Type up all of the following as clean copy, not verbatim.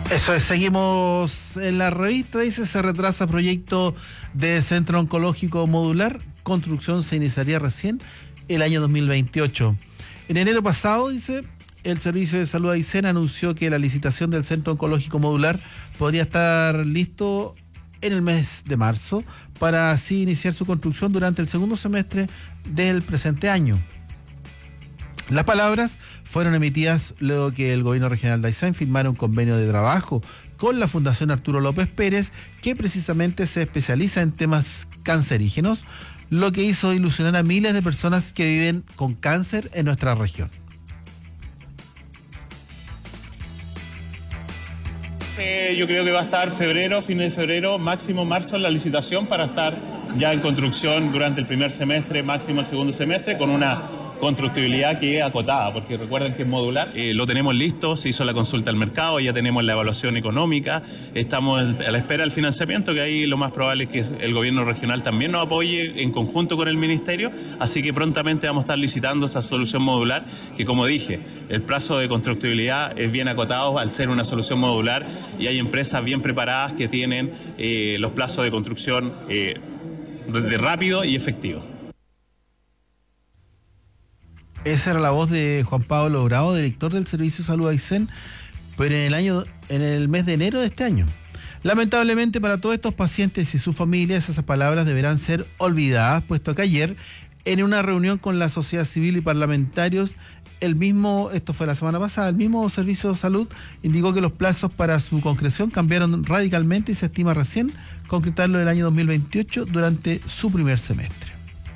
Eso es, seguimos en la revista, dice, se retrasa proyecto de centro oncológico modular, construcción se iniciaría recién el año 2028. En enero pasado, dice, el Servicio de Salud Aysén anunció que la licitación del centro oncológico modular podría estar listo en el mes de marzo para así iniciar su construcción durante el segundo semestre del presente año. Las palabras fueron emitidas luego que el gobierno regional de Aysén firmara un convenio de trabajo con la Fundación Arturo López Pérez, que precisamente se especializa en temas cancerígenos, lo que hizo ilusionar a miles de personas que viven con cáncer en nuestra región. Yo creo que va a estar febrero, fin de febrero, máximo marzo en la licitación para estar ya en construcción durante el primer semestre, máximo el segundo semestre, con una constructibilidad que es acotada, porque recuerden que es modular. Lo tenemos listo, se hizo la consulta al mercado, ya tenemos la evaluación económica, estamos a la espera del financiamiento, que ahí lo más probable es que el gobierno regional también nos apoye en conjunto con el ministerio, así que prontamente vamos a estar licitando esa solución modular, que como dije, el plazo de constructibilidad es bien acotado al ser una solución modular y hay empresas bien preparadas que tienen los plazos de construcción de rápido y efectivo. Esa era la voz de Juan Pablo Bravo, director del Servicio de Salud Aysén, pero en el mes de enero de este año. Lamentablemente para todos estos pacientes y sus familias, esas palabras deberán ser olvidadas, puesto que ayer, en una reunión con la sociedad civil y parlamentarios, esto fue la semana pasada, el mismo Servicio de Salud indicó que los plazos para su concreción cambiaron radicalmente y se estima recién concretarlo el año 2028 durante su primer semestre.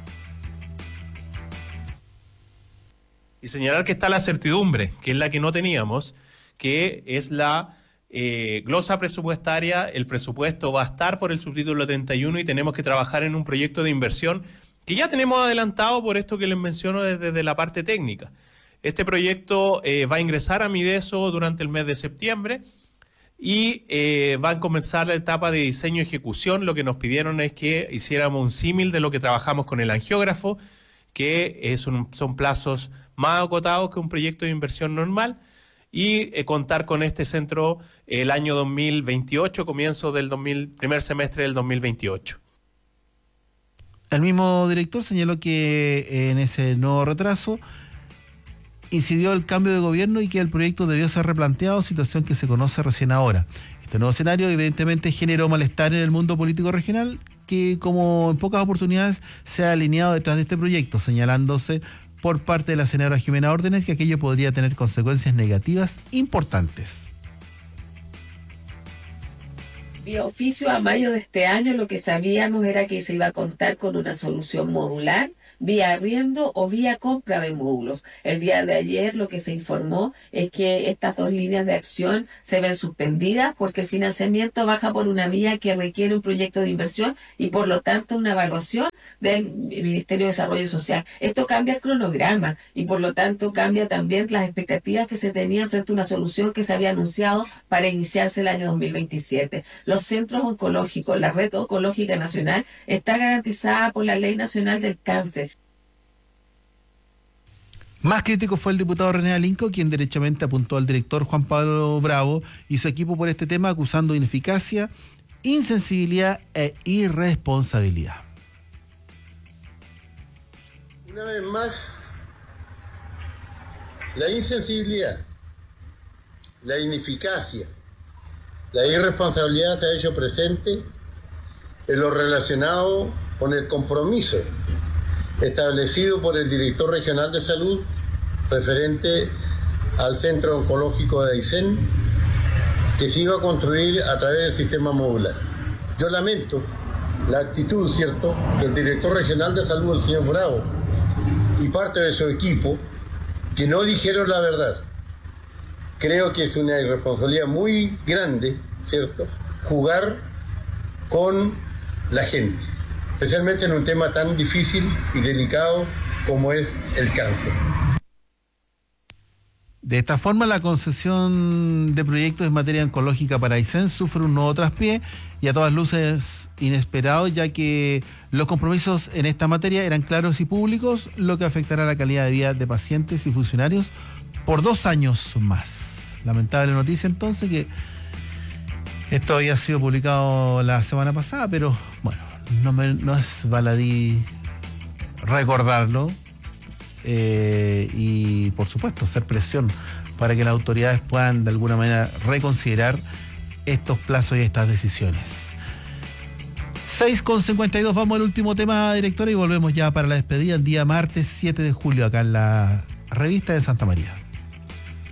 Y señalar que está la certidumbre, que es la que no teníamos, que es la glosa presupuestaria. El presupuesto va a estar por el subtítulo 31 y tenemos que trabajar en un proyecto de inversión que ya tenemos adelantado por esto que les menciono desde la parte técnica. Este proyecto va a ingresar a Mideso durante el mes de septiembre y va a comenzar la etapa de diseño y ejecución. Lo que nos pidieron es que hiciéramos un símil de lo que trabajamos con el angiógrafo, que son plazos más acotados que un proyecto de inversión normal, y contar con este centro el año 2028, comienzo del primer semestre del 2028. El mismo director señaló que en ese nuevo retraso incidió el cambio de gobierno y que el proyecto debió ser replanteado, situación que se conoce recién ahora. Este nuevo escenario evidentemente generó malestar en el mundo político regional, que como en pocas oportunidades se ha alineado detrás de este proyecto, señalándose por parte de la senadora Jimena Órdenes que aquello podría tener consecuencias negativas importantes. Vía oficio, a mayo de este año lo que sabíamos era que se iba a contar con una solución modular, vía arriendo o vía compra de módulos. El día de ayer lo que se informó es que estas dos líneas de acción se ven suspendidas porque el financiamiento baja por una vía que requiere un proyecto de inversión y por lo tanto una evaluación del Ministerio de Desarrollo Social. Esto cambia el cronograma y por lo tanto cambia también las expectativas que se tenían frente a una solución que se había anunciado para iniciarse el año 2027. Los centros oncológicos, la red oncológica nacional está garantizada por la Ley Nacional del Cáncer. Más crítico fue el diputado René Alinco, quien derechamente apuntó al director Juan Pablo Bravo y su equipo por este tema, acusando ineficacia, insensibilidad e irresponsabilidad. Una vez más, la insensibilidad, la ineficacia, la irresponsabilidad se ha hecho presente en lo relacionado con el compromiso establecido por el director regional de salud referente al centro oncológico de Aysén, que se iba a construir a través del sistema modular. Yo lamento la actitud, ¿cierto?, del director regional de salud, el señor Bravo, y parte de su equipo, que no dijeron la verdad. Creo que es una irresponsabilidad muy grande, ¿cierto?, jugar con la gente, especialmente en un tema tan difícil y delicado como es el cáncer. De esta forma, la concesión de proyectos en materia oncológica para Aysén sufre un nuevo traspié y a todas luces inesperado, ya que los compromisos en esta materia eran claros y públicos, lo que afectará la calidad de vida de pacientes y funcionarios por 2 años más. Lamentable noticia entonces, que Esto había sido publicado la semana pasada, pero bueno, no es baladí recordarlo y por supuesto hacer presión para que las autoridades puedan de alguna manera reconsiderar estos plazos y estas decisiones. 6:52, vamos al último tema, directora, y volvemos ya para la despedida el día martes 7 de julio acá en la revista de Santa María.